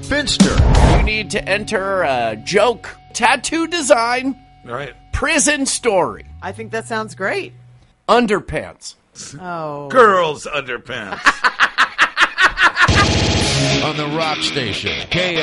spinster. You need to enter a joke, tattoo design, Right. prison story, I think that sounds great. underpants. Oh. Girls' underpants. On the Rock Station,